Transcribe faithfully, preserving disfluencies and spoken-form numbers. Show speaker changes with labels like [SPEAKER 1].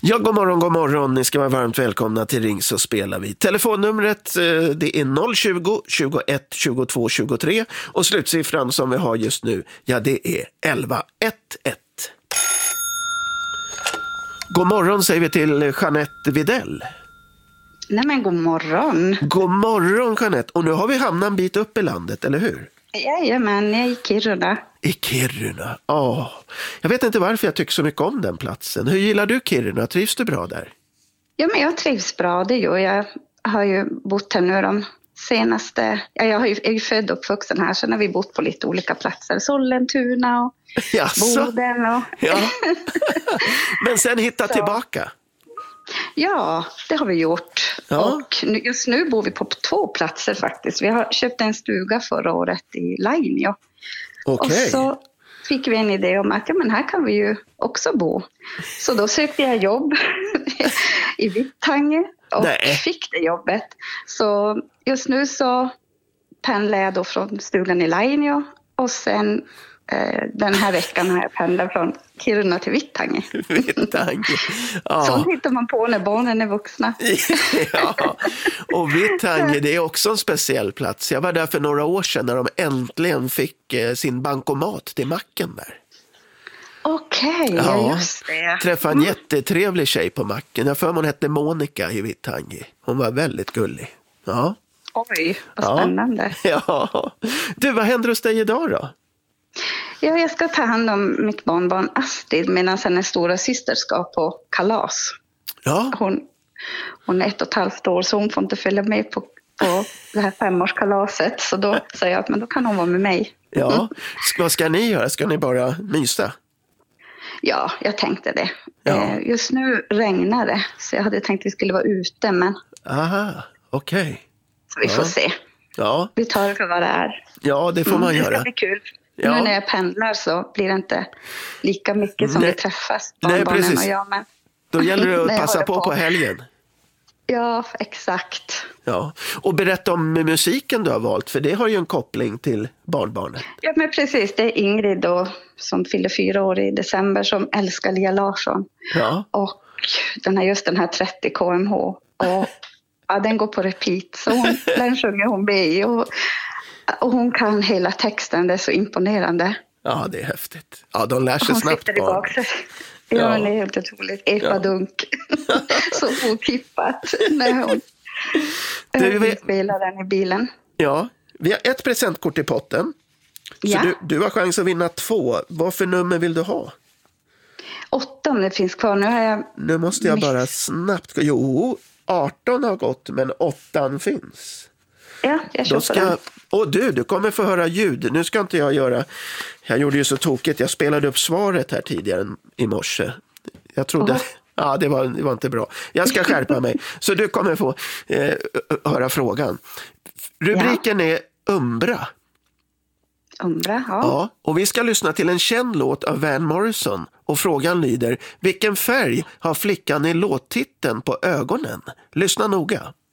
[SPEAKER 1] Ja, god morgon, god morgon. Ni ska vara varmt välkomna till Ring så spelar vi. Telefonnumret det är noll tjugo, tjugoett, tjugotvå, tjugotre och slutsiffran som vi har just nu, ja det är elva ett ett. God morgon säger vi till Jeanette Videll.
[SPEAKER 2] Nej men god morgon.
[SPEAKER 1] God morgon Jeanette. Och nu har vi hamnat en bit upp i landet, eller hur?
[SPEAKER 2] Jajamän, jag är i Kiruna.
[SPEAKER 1] I Kiruna, ja. Oh. Jag vet inte varför jag tycker så mycket om den platsen. Hur gillar du Kiruna? Trivs du bra där?
[SPEAKER 2] Ja men jag trivs bra, det gör jag. Jag har ju bott här nu de senaste... Ja, jag är ju född och uppvuxen här, så har vi bott på lite olika platser. Sollentuna och
[SPEAKER 1] Jaså?
[SPEAKER 2] Boden och...
[SPEAKER 1] Ja. Men sen hitta
[SPEAKER 2] så.
[SPEAKER 1] Tillbaka.
[SPEAKER 2] Ja, det har vi gjort.
[SPEAKER 1] Ja.
[SPEAKER 2] Och nu, just nu bor vi på två platser faktiskt. Vi har köpt en stuga förra året i Lainio.
[SPEAKER 1] Okej.
[SPEAKER 2] Och så fick vi en idé om att ja, men här kan vi ju också bo. Så då sökte jag jobb i Vittangi och
[SPEAKER 1] Nej.
[SPEAKER 2] fick det jobbet. Så just nu så pendlar jag då från stugan i Lainio och sen eh, den här veckan har jag pendlat från Kiruna till Vittangi.
[SPEAKER 1] Vittangi. Ja.
[SPEAKER 2] Så hittar man på när barnen är vuxna.
[SPEAKER 1] Ja, och Vittangi det är också en speciell plats. Jag var där för några år sedan när de äntligen fick eh, sin bankomat till macken där.
[SPEAKER 2] Okej, okay,
[SPEAKER 1] ja,
[SPEAKER 2] just det.
[SPEAKER 1] Träffade en mm. jättetrevlig tjej på macken. Jag för mig hon hette Monica i Vittangi. Hon var väldigt gullig. Ja.
[SPEAKER 2] Oj, vad spännande.
[SPEAKER 1] Ja. Ja. Du, vad händer hos dig idag då?
[SPEAKER 2] Ja, jag ska ta hand om mitt barnbarn Astrid medan hennes stora syster ska på kalas.
[SPEAKER 1] Ja.
[SPEAKER 2] Hon, hon är ett och ett halvt år så hon får inte följa med på, på det här femårskalaset. Så då säger jag att men då kan hon vara med mig.
[SPEAKER 1] Ja, vad ska ni göra? Ska ni bara mysa?
[SPEAKER 2] Ja, jag tänkte det.
[SPEAKER 1] Ja.
[SPEAKER 2] Just nu regnar det så jag hade tänkt att vi skulle vara ute men...
[SPEAKER 1] Aha, okej. Okay.
[SPEAKER 2] Så vi
[SPEAKER 1] ja.
[SPEAKER 2] får se.
[SPEAKER 1] Ja.
[SPEAKER 2] Vi tar det för vad det är.
[SPEAKER 1] Ja, det får man
[SPEAKER 2] mm,
[SPEAKER 1] göra.
[SPEAKER 2] Det ska bli kul.
[SPEAKER 1] Ja.
[SPEAKER 2] Nu när jag pendlar så blir det inte lika mycket som
[SPEAKER 1] Nej.
[SPEAKER 2] vi träffas.
[SPEAKER 1] Nej, precis.
[SPEAKER 2] Och jag, men...
[SPEAKER 1] Då gäller det att
[SPEAKER 2] Nej,
[SPEAKER 1] passa på
[SPEAKER 2] på
[SPEAKER 1] på helgen.
[SPEAKER 2] Ja, exakt.
[SPEAKER 1] Ja. Och berätta om musiken du har valt, för det har ju en koppling till barnbarnet.
[SPEAKER 2] Ja, men precis. Det är Ingrid då, som fyller fyra år i december som älskar Lia Larsson.
[SPEAKER 1] Ja.
[SPEAKER 2] Och den här, just den här trettio K M H. Och ja, den går på repeat. Så hon, den sjunger hon med i. Och, och hon kan hela texten, det är så imponerande.
[SPEAKER 1] Ja, det är häftigt. Ja, de lär sig
[SPEAKER 2] hon
[SPEAKER 1] snabbt.
[SPEAKER 2] Hon sitter i baksätet. Ja, ja, det är helt otroligt. Epadunk. Ja. Så otippat när hon
[SPEAKER 1] du vet...
[SPEAKER 2] spelar den i bilen.
[SPEAKER 1] Ja, vi har ett presentkort i potten. Så
[SPEAKER 2] ja.
[SPEAKER 1] du, du har chans att vinna två. Vad för nummer vill du ha?
[SPEAKER 2] Åtta om det finns kvar. Nu, har jag...
[SPEAKER 1] nu måste jag bara snabbt... Jo, arton har gått, men åttan finns.
[SPEAKER 2] Ja, jag köper
[SPEAKER 1] ska...
[SPEAKER 2] den.
[SPEAKER 1] Och du, du kommer få höra ljud. Nu ska inte jag göra... Jag gjorde ju så tokigt. Jag spelade upp svaret här tidigare i morse. Jag trodde... Oh. Ja, det var, det var inte bra. Jag ska skärpa mig. Så du kommer få eh, höra frågan. Rubriken ja. är Umbra.
[SPEAKER 2] Umbra, ja.
[SPEAKER 1] Ja. Och vi ska lyssna till en känd låt av Van Morrison. Och frågan lyder, vilken färg har flickan i låttiteln på ögonen? Lyssna noga.